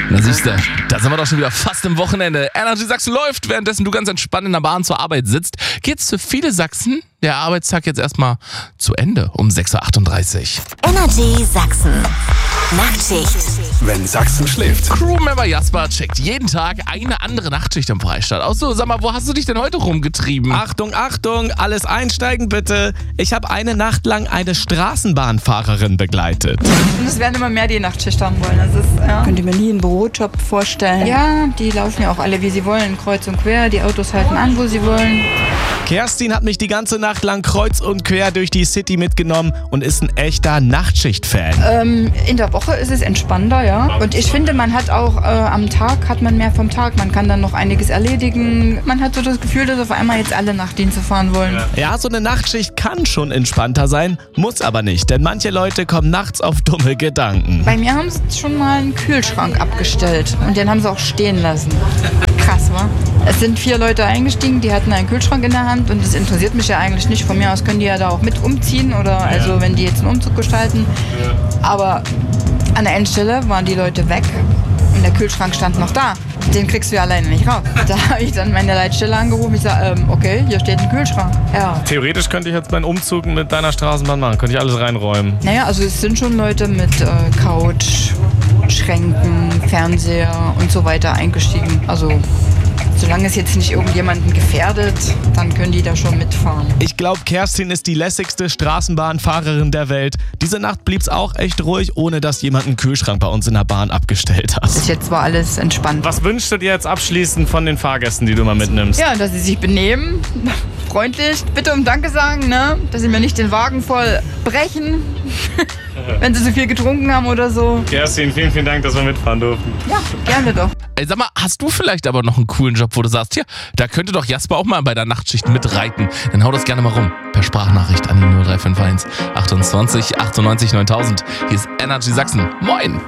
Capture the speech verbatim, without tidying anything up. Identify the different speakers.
Speaker 1: Na siehst du, da sind wir doch schon wieder fast im Wochenende. Energy Sachsen läuft, währenddessen du ganz entspannt in der Bahn zur Arbeit sitzt. Geht's für viele Sachsen der Arbeitstag jetzt erstmal zu Ende um sechs Uhr achtunddreißig.
Speaker 2: Energy Sachsen. Nachtschicht.
Speaker 3: Wenn Sachsen schläft.
Speaker 1: Crewmember Jasper checkt jeden Tag eine andere Nachtschicht im Freistaat. Ach so, sag mal, wo hast du dich denn heute rumgetrieben?
Speaker 4: Achtung, Achtung, alles einsteigen bitte. Ich habe eine Nacht lang eine Straßenbahnfahrerin begleitet.
Speaker 5: Und es werden immer mehr, die Nachtschicht haben wollen. Das ist, ja.
Speaker 6: Könnt ihr mir nie einen Bürojob vorstellen?
Speaker 5: Ja, die laufen ja auch alle, wie sie wollen, kreuz und quer. Die Autos halten an, wo sie wollen.
Speaker 4: Kerstin hat mich die ganze Nacht lang kreuz und quer durch die City mitgenommen und ist ein echter Nachtschicht-Fan.
Speaker 5: Ähm, in der Woche ist es entspannter, ja. Und ich finde, man hat auch äh, am Tag hat man mehr vom Tag. Man kann dann noch einiges erledigen. Man hat so das Gefühl, dass auf einmal jetzt alle Nachtdienste fahren wollen.
Speaker 4: Ja, so eine Nachtschicht kann schon entspannter sein, muss aber nicht, denn manche Leute kommen nachts auf dumme Gedanken.
Speaker 5: Bei mir haben sie schon mal einen Kühlschrank abgestellt und den haben sie auch stehen lassen. Krass, wa? Es sind vier Leute eingestiegen, die hatten einen Kühlschrank in der Hand und das interessiert mich ja eigentlich nicht. Von mir aus können die ja da auch mit umziehen oder also wenn die jetzt einen Umzug gestalten. Aber an der Endstelle waren die Leute weg und der Kühlschrank stand noch da. Den kriegst du ja alleine nicht raus. Da habe ich dann meine Leitstelle angerufen. Ich sage, ähm, okay, hier steht ein Kühlschrank. Ja.
Speaker 7: Theoretisch könnte ich jetzt meinen Umzug mit deiner Straßenbahn machen. Könnte ich alles reinräumen.
Speaker 5: Naja, also es sind schon Leute mit äh, Couch, Schränken, Fernseher und so weiter eingestiegen. Also solange es jetzt nicht irgendjemanden gefährdet, dann können die da schon mitfahren.
Speaker 4: Ich glaube, Kerstin ist die lässigste Straßenbahnfahrerin der Welt. Diese Nacht blieb's auch echt ruhig, ohne dass jemand einen Kühlschrank bei uns in der Bahn abgestellt hat.
Speaker 5: Bis jetzt war alles entspannt.
Speaker 7: Was wünschst du dir jetzt abschließend von den Fahrgästen, die du mal mitnimmst?
Speaker 5: Ja, dass sie sich benehmen, freundlich, bitte um Danke sagen, ne? Dass sie mir nicht den Wagen voll brechen, wenn sie zu viel getrunken haben oder so.
Speaker 7: Kerstin, vielen, vielen Dank, dass wir mitfahren durften.
Speaker 5: Ja, gerne doch.
Speaker 1: Ey, sag mal, hast du vielleicht aber noch einen coolen Job, wo du sagst, hier, da könnte doch Jasper auch mal bei der Nachtschicht mitreiten. Dann hau das gerne mal rum. Per Sprachnachricht an die null drei fünf eins achtundzwanzig achtundneunzig neuntausend. Hier ist Energy Sachsen. Moin!